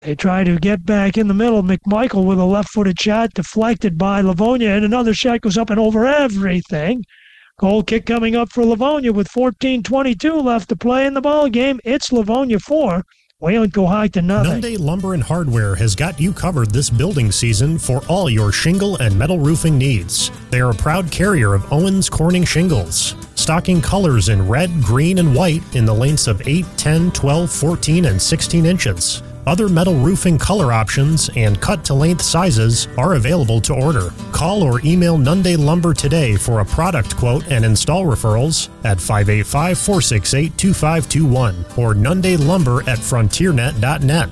They try to get back in the middle. McMichael with a left-footed shot deflected by Livonia, and another shot goes up and over everything. Goal kick coming up for Livonia with 14:22 left to play in the ball game. It's Livonia 4, Wayland Cohocton nothing. Nunde Lumber and Hardware has got you covered this building season for all your shingle and metal roofing needs. They are a proud carrier of Owens Corning shingles, stocking colors in red, green, and white in the lengths of 8, 10, 12, 14, and 16 inches. Other metal roofing color options and cut-to-length sizes are available to order. Call or email Nunde Lumber today for a product quote and install referrals at 585-468-2521 or nundelumber@frontiernet.net.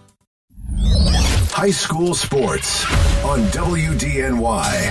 High school sports on WDNY.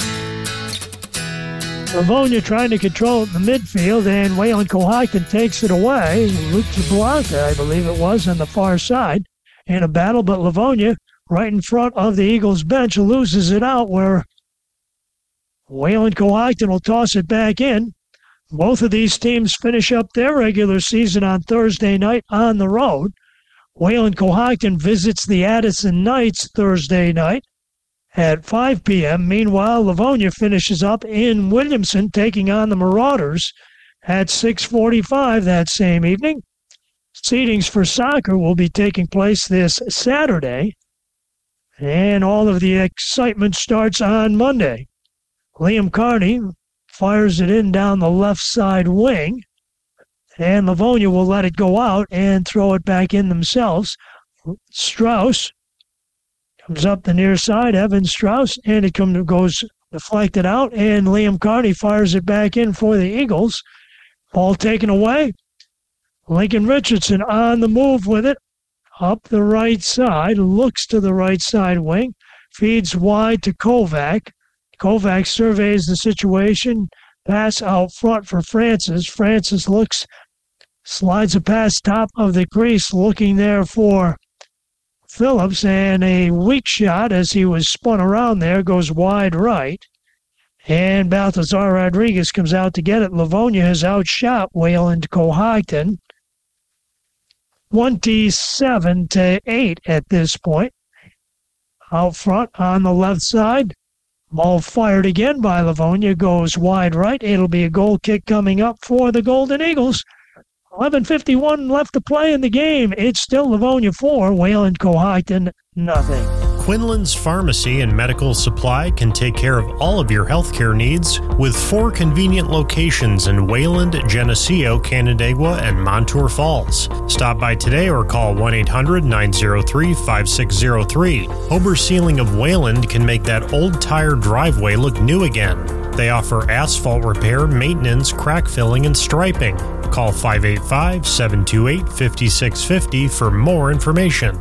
Livonia trying to control it in the midfield, and Wayland Cohocton takes it away. Luke Blanca, I believe it was, on the far side in a battle, but Livonia, right in front of the Eagles bench, loses it out where Wayland Cohocton will toss it back in. Both of these teams finish up their regular season on Thursday night on the road. Wayland Cohocton visits the Addison Knights Thursday night at 5 p.m. Meanwhile, Livonia finishes up in Williamson, taking on the Marauders at 6:45 that same evening. Seedings for soccer will be taking place this Saturday, and all of the excitement starts on Monday. Liam Carney fires it in down the left side wing, and Livonia will let it go out and throw it back in themselves. Strauss comes up the near side, Evan Strauss, and it goes deflected out, and Liam Carney fires it back in for the Eagles. Ball taken away. Lincoln Richardson on the move with it. Up the right side, looks to the right side wing, feeds wide to Kovac. Kovac surveys the situation, pass out front for Francis. Francis looks, slides a pass top of the crease, looking there for Phillips, and a weak shot as he was spun around there goes wide right. And Balthazar Rodriguez comes out to get it. Livonia has outshot Wayland Cohocton 27-8 at this point. Out front on the left side, ball fired again by Livonia, goes wide right. It'll be a goal kick coming up for the Golden Eagles. 11:51 left to play in the game. It's still Livonia 4, Wayland Cohocton nothing. Quinlan's Pharmacy and Medical Supply can take care of all of your healthcare needs with 4 convenient locations in Wayland, Geneseo, Canandaigua, and Montour Falls. Stop by today or call 1-800-903-5603. Ober Sealing of Wayland can make that old tire driveway look new again. They offer asphalt repair, maintenance, crack filling, and striping. Call 585-728-5650 for more information.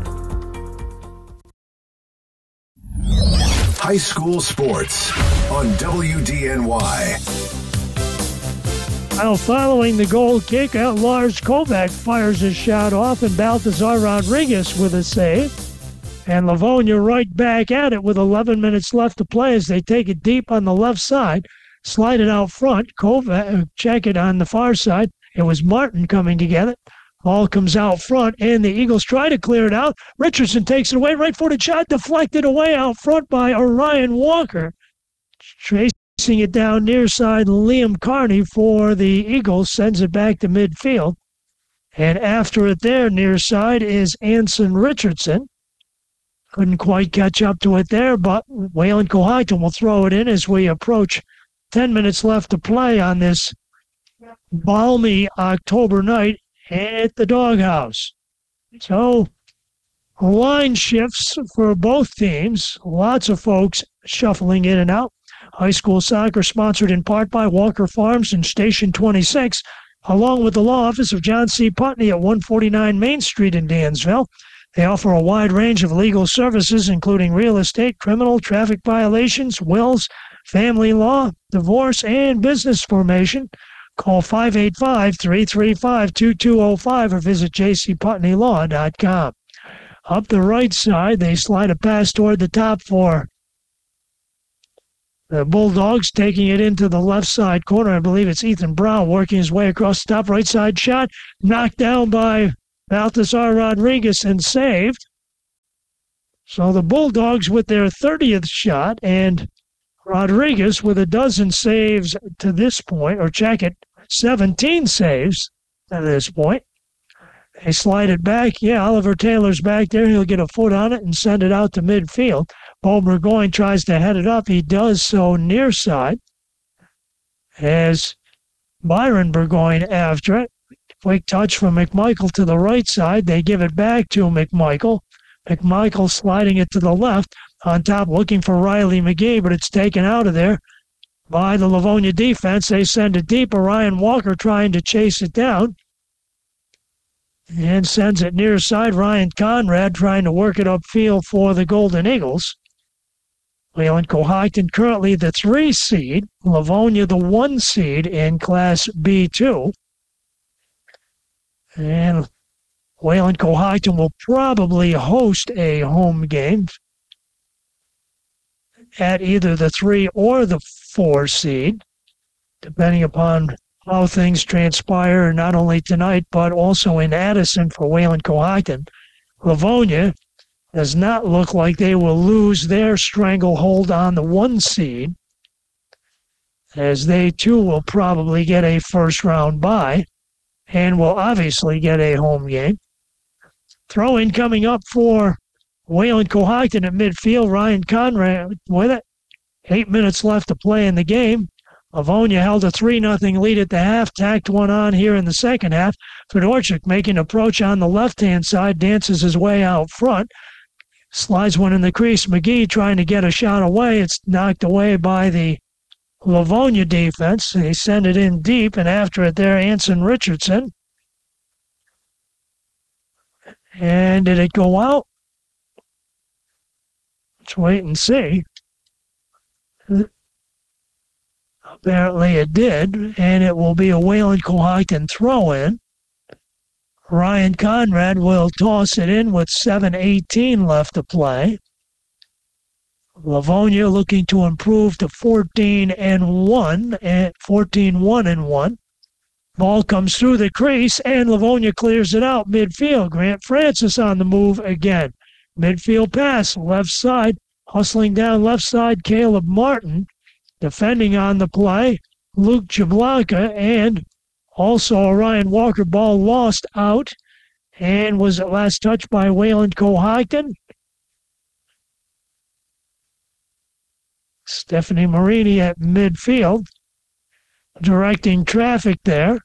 High school sports on WDNY. Now, following the goal kick, Lars Kovac fires his shot off, and Balthazar Rodriguez with a save. And Livonia right back at it with 11 minutes left to play as they take it deep on the left side, slide it out front. Kovac check it on the far side. It was Martin coming to get it. Ball comes out front, and the Eagles try to clear it out. Richardson takes it away. Right-footed shot deflected away out front by Orion Walker. Tracing it down near side, Liam Carney for the Eagles sends it back to midfield. And after it there, near side, is Anson Richardson. Couldn't quite catch up to it there, but Wayland Cohocton will throw it in as we approach 10 minutes left to play on this balmy October night at the Doghouse. So, line shifts for both teams. Lots of folks shuffling in and out. High school soccer sponsored in part by Walker Farms and Station 26, along with the law office of John C. Putney at 149 Main Street in Dansville. They offer a wide range of legal services, including real estate, criminal, traffic violations, wills, family law, divorce, and business formation. Call 585-335-2205 or visit jcputneylaw.com. Up the right side, they slide a pass toward the top for the Bulldogs, taking it into the left side corner. I believe it's Ethan Brown working his way across the top right side shot, knocked down by Balthazar Rodriguez and saved. So the Bulldogs with their 30th shot, and Rodriguez with a dozen saves to this point, or check it, 17 saves to this point. They slide it back. Yeah, Oliver Taylor's back there. He'll get a foot on it and send it out to midfield. Bo Burgoyne tries to head it up. He does so near side as Byron Burgoyne after it. Quick touch from McMichael to the right side. They give it back to McMichael. McMichael sliding it to the left. On top looking for Riley McGee, but it's taken out of there by the Livonia defense. They send it deep. Ryan Walker trying to chase it down. And sends it near side. Ryan Conrad trying to work it upfield for the Golden Eagles. Wayland Cohocton currently the 3 seed. Livonia the 1 seed in Class B2. And Wayland Cohocton will probably host a home game at either the 3 or the 4 seed, depending upon how things transpire, not only tonight, but also in Addison for Wayland Cohocton. Livonia does not look like they will lose their stranglehold on the 1 seed, as they too will probably get a first-round bye and will obviously get a home game. Throw-in coming up for Wayland Cohocton at midfield. Ryan Conrad with it. 8 minutes left to play in the game. Livonia held a 3-0 lead at the half, tacked one on here in the second half. Fedorchuk making an approach on the left-hand side, dances his way out front. Slides one in the crease. McGee trying to get a shot away. It's knocked away by the Livonia defense. They send it in deep, and after it there, Anson Richardson. And did it go out? Let's wait and see. Apparently it did, and it will be a Wayland Cohocton throw-in. Ryan Conrad will toss it in with 7:18 left to play. Livonia looking to improve to 14-1 and 14-1-1. Ball comes through the crease, and Livonia clears it out midfield. Grant Francis on the move again. Midfield pass, left side, hustling down left side, Caleb Martin. Defending on the play, Luke Jablanka, and also a Ryan Walker ball lost out, and was at last touched by Wayland Cohocton. Stephanie Marini at midfield, directing traffic there.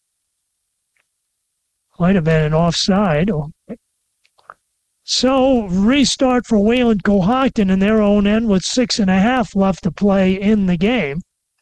Might have been an offside. So, restart for Wayland Cohocton in their own end with 6.5 left to play in the game.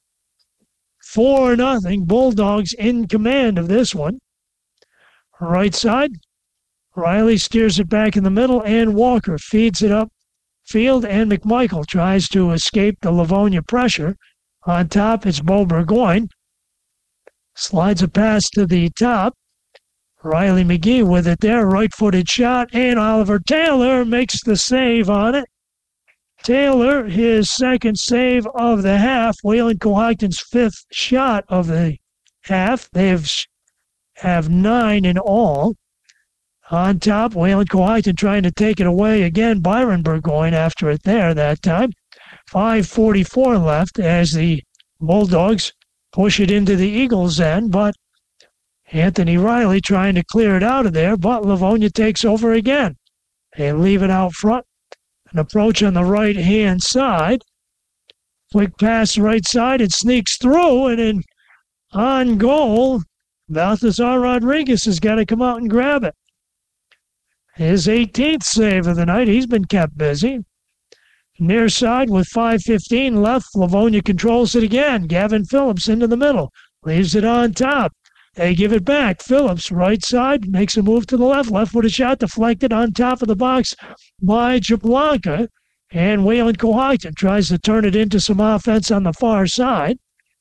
4-0, Bulldogs in command of this one. Right side, Riley steers it back in the middle, and Walker feeds it up field, and McMichael tries to escape the Livonia pressure. On top, it's Bo Burgoyne. Slides a pass to the top. Riley McGee with it there, right-footed shot, and Oliver Taylor makes the save on it. Taylor, his second save of the half. Wayland Cohocton's 5th shot of the half. They have 9 in all. On top, Wayland Cohocton trying to take it away again. Byron Burgoyne after it there that time. 5:44 left as the Bulldogs push it into the Eagles' end, but Anthony Riley trying to clear it out of there, but Livonia takes over again. They leave it out front. An approach on the right-hand side. Quick pass right side. It sneaks through, and then on goal, Balthazar Rodriguez has got to come out and grab it. His 18th save of the night. He's been kept busy. Near side with 5:15 left. Livonia controls it again. Gavin Phillips into the middle. Leaves it on top. They give it back. Phillips, right side, makes a move to the left. Left-footed shot deflected on top of the box by Jablanka. And Wayland Cohocton tries to turn it into some offense on the far side.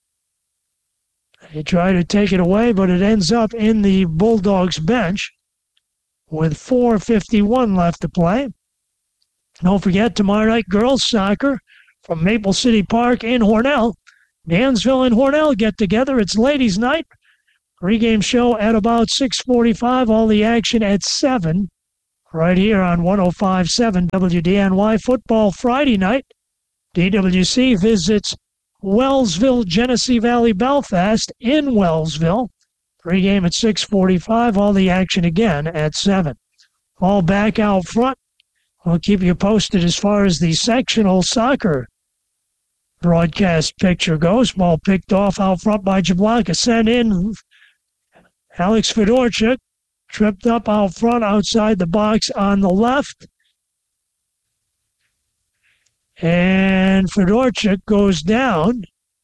They try to take it away, but it ends up in the Bulldogs bench with 4:51 left to play. Don't forget, tomorrow night, girls soccer from Maple City Park in Hornell. Dansville and Hornell get together. It's ladies' night. Pre-game show at about 6:45. All the action at 7 right here on 105.7 WDNY. Football Friday night. DWC visits Wellsville, Genesee Valley, Belfast in Wellsville. Pre-game at 6:45. All the action again at 7. All back out front. We'll keep you posted as far as the sectional soccer broadcast picture goes. Ball picked off out front by Jablonka. Sent in. Alex Fedorchuk tripped up out front outside the box on the left. And Fedorchuk goes down.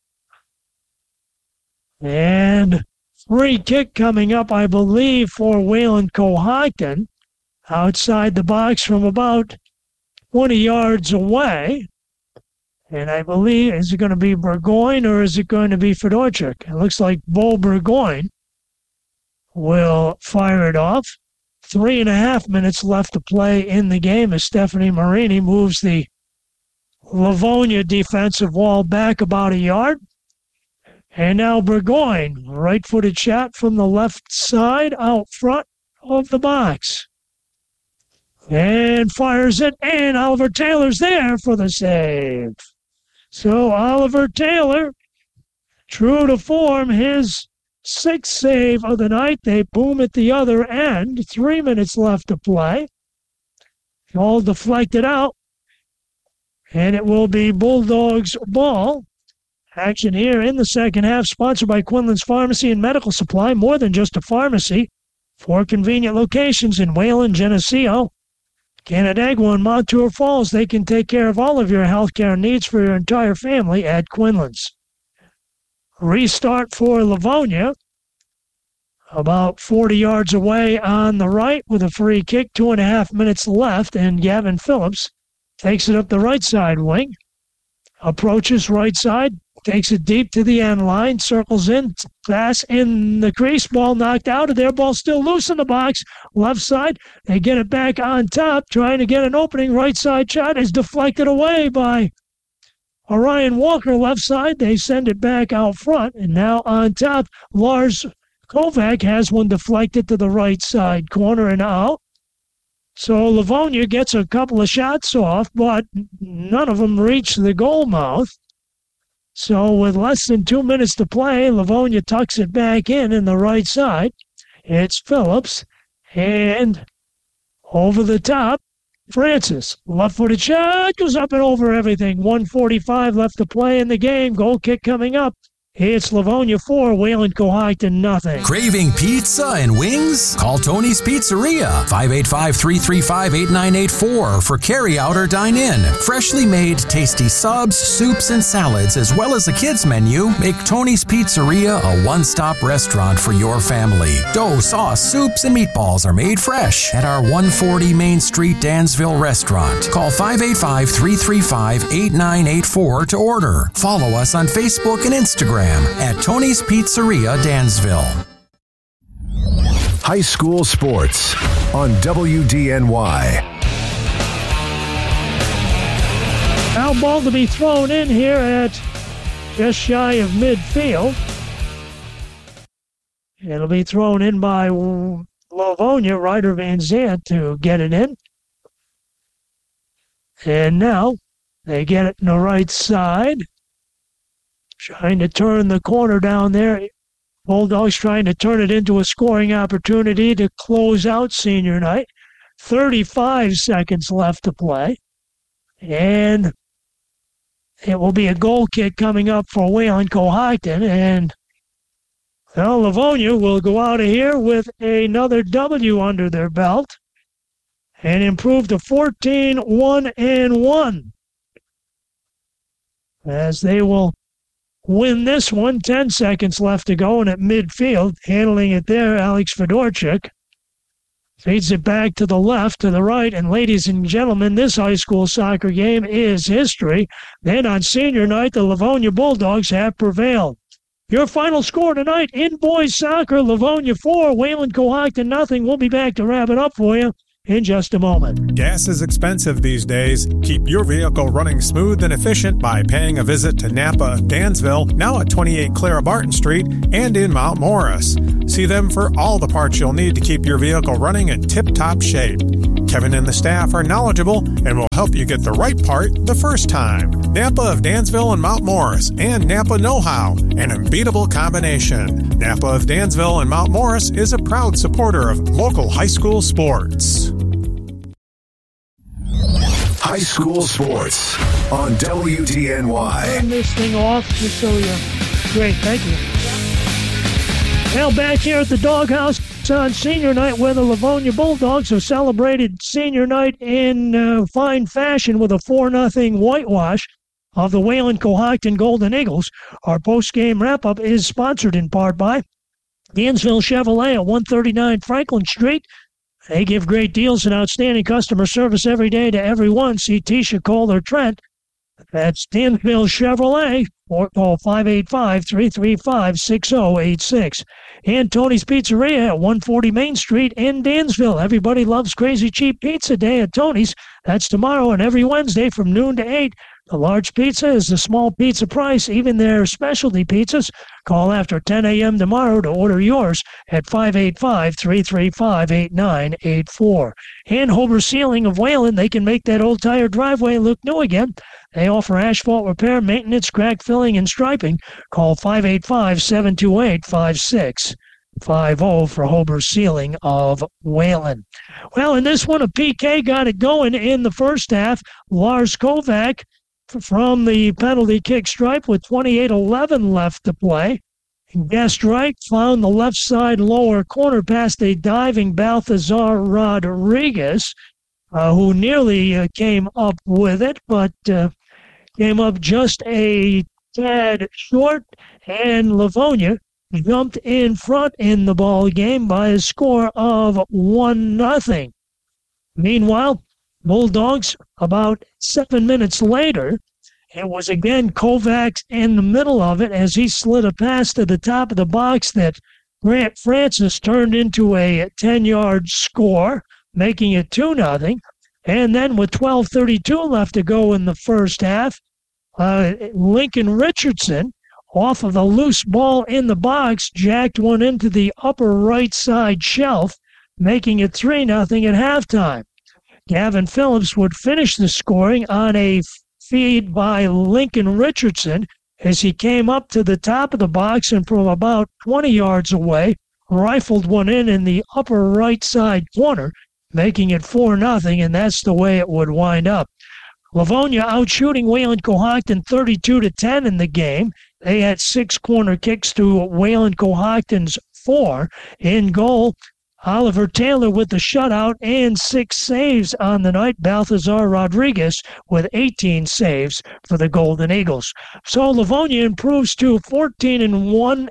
And free kick coming up, I believe, for Wayland Cohocton. Outside the box from about 20 yards away. And I believe, is it going to be Burgoyne or is it going to be Fedorchuk? It looks like Bo Burgoyne will fire it off. 3.5 minutes left to play in the game as Stephanie Marini moves the Livonia defensive wall back about a yard. And now Burgoyne, right-footed shot from the left side out front of the box. And fires it, and Oliver Taylor's there for the save. So Oliver Taylor, true to form, his 6th save of the night. They boom at the other end. 3 minutes left to play. All deflected out. And it will be Bulldogs ball. Action here in the second half, sponsored by Quinlan's Pharmacy and Medical Supply. More than just a pharmacy. 4 convenient locations in Wayland, Geneseo, Canandaigua, and Montour Falls. They can take care of all of your healthcare needs for your entire family at Quinlan's. Restart for Livonia. About 40 yards away on the right with a free kick. 2.5 minutes left, and Gavin Phillips takes it up the right side wing. Approaches right side. Takes it deep to the end line. Circles in. Pass in the crease. Ball knocked out of there. Ball still loose in the box. Left side. They get it back on top. Trying to get an opening. Right side shot is deflected away by Orion Walker. Left side. They send it back out front. And now on top, Lars Kovac has one deflected to the right side corner and out. So Livonia gets a couple of shots off, but none of them reach the goal mouth. So with less than 2 minutes to play, Livonia tucks it back in the right side. It's Phillips, and over the top, Francis. Left-footed shot goes up and over everything. 1:45 left to play in the game. Goal kick coming up. It's Livonia 4, Wayland Cohocton nothing. Craving pizza and wings? Call Tony's Pizzeria, 585-335-8984 for carry-out or dine-in. Freshly made, tasty subs, soups, and salads, as well as a kids menu, make Tony's Pizzeria a one-stop restaurant for your family. Dough, sauce, soups, and meatballs are made fresh at our 140 Main Street, Dansville restaurant. Call 585-335-8984 to order. Follow us on Facebook and Instagram at Tony's Pizzeria, Dansville. High school sports on WDNY. Now ball to be thrown in here at just shy of midfield. It'll be thrown in by Livonia, Ryder Van Zandt to get it in. And now they get it in the right side. Trying to turn the corner down there. Bulldogs trying to turn it into a scoring opportunity to close out senior night. 35 seconds left to play. And it will be a goal kick coming up for Wayland Cohocton. And well, Livonia will go out of here with another W under their belt and improve to 14-1-1 as they will win this one. 10 seconds left to go, and at midfield, handling it there, Alex Fedorchuk feeds it back to the left, to the right, and ladies and gentlemen, this high school soccer game is history. Then on senior night, the Livonia Bulldogs have prevailed. Your final score tonight in boys soccer, Livonia 4, Wayland Cohocton nothing. We'll be back to wrap it up for you in just a moment. Gas is expensive these days. Keep your vehicle running smooth and efficient by paying a visit to Napa Dansville, now at 28 Clara Barton Street and in Mount Morris. See them for all the parts you'll need to keep your vehicle running in tip-top shape. Kevin and the staff are knowledgeable and will help you get the right part the first time. Napa of Dansville and Mount Morris and Napa Know-How, an unbeatable combination. Napa of Dansville and Mount Morris is a proud supporter of local high school sports. High school sports on WDNY. Turn this thing off just so you. Great, thank you. Now back here at the Doghouse on Senior Night, where the Livonia Bulldogs have celebrated Senior Night in fine fashion with a 4-0 whitewash of the Wayland Cohocton Golden Eagles. Our post-game wrap-up is sponsored in part by Dansville Chevrolet at 139 Franklin Street. They give great deals and outstanding customer service every day to everyone. See Tisha, Cole, or Trent. That's Dansville Chevrolet. Or call 585-335-6086. And Tony's Pizzeria at 140 Main Street in Dansville. Everybody loves Crazy Cheap Pizza Day at Tony's. That's tomorrow and every Wednesday from noon to 8. The large pizza is the small pizza price, even their specialty pizzas. Call after 10 a.m. tomorrow to order yours at 585-335-8984. And Hober Sealing of Wayland, they can make that old tire driveway look new again. They offer asphalt repair, maintenance, crack filling, and striping. Call 585-728-5650 for Hober Sealing of Wayland. Well, in this one, a PK got it going in the first half. Lars Kovac from the penalty kick stripe with 28:11 left to play. Gastrike found the left side lower corner past a diving Balthazar Rodriguez, who nearly came up with it, but came up just a tad short, and Livonia jumped in front in the ball game by a score of 1-0. Meanwhile, Bulldogs, about 7 minutes later, it was again Kovacs in the middle of it as he slid a pass to the top of the box that Grant Francis turned into a 10-yard score, making it 2-0. And then with 12:32 left to go in the first half, Lincoln Richardson, off of a loose ball in the box, jacked one into the upper right side shelf, making it 3-0 at halftime. Gavin Phillips would finish the scoring on a feed by Lincoln Richardson as he came up to the top of the box and from about 20 yards away, rifled one in the upper right side corner, making it 4-0, and that's the way it would wind up. Livonia outshooting Wayland Cohocton 32-10 in the game. They had 6 corner kicks to Wayland Cohocton's 4. In goal, Oliver Taylor with the shutout and 6 saves on the night. Balthazar Rodriguez with 18 saves for the Golden Eagles. So Livonia improves to 14-1,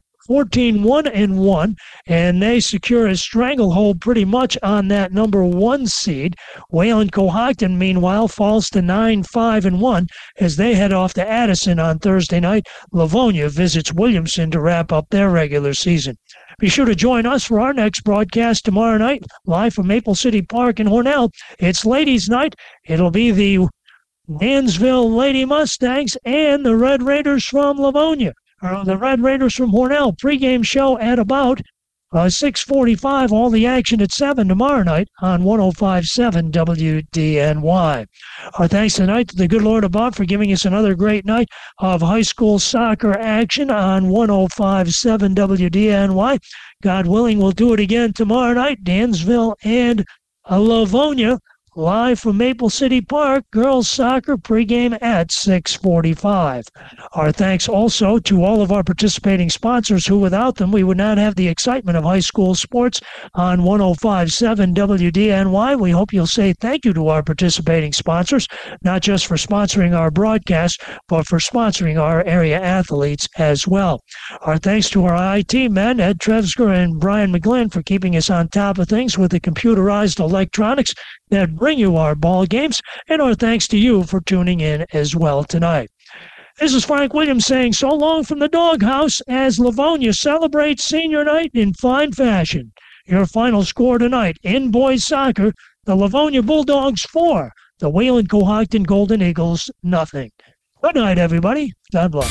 and they secure a stranglehold pretty much on that number 1 seed. Wayland Cohocton, meanwhile, falls to 9-5-1 as they head off to Addison on Thursday night. Livonia visits Williamson to wrap up their regular season. Be sure to join us for our next broadcast tomorrow night, live from Maple City Park in Hornell. It's Ladies' Night. It'll be the Dansville Lady Mustangs and the Red Raiders from Livonia. The Red Raiders from Hornell. Pre-game show at about 6:45. All the action at 7 tomorrow night on 105.7 WDNY. Our thanks tonight to the good Lord above for giving us another great night of high school soccer action on 105.7 WDNY. God willing, we'll do it again tomorrow night. Dansville and Livonia. Live from Maple City Park, girls soccer pregame at 6:45. Our thanks also to all of our participating sponsors who without them we would not have the excitement of high school sports on 105.7 WDNY. We hope you'll say thank you to our participating sponsors, not just for sponsoring our broadcast, but for sponsoring our area athletes as well. Our thanks to our IT men, Ed Trevsker and Brian McGlynn, for keeping us on top of things with the computerized electronics that bring you our ball games, and our thanks to you for tuning in as well tonight. This is Frank Williams saying so long from the Doghouse as Livonia celebrates senior night in fine fashion. Your final score tonight in boys soccer, the Livonia Bulldogs 4, the Wayland Cohocton Golden Eagles 0. Good night, everybody. God bless.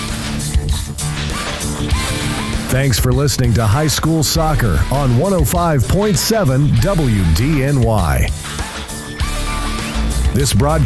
Thanks for listening to High School Soccer on 105.7 WDNY. This broadcast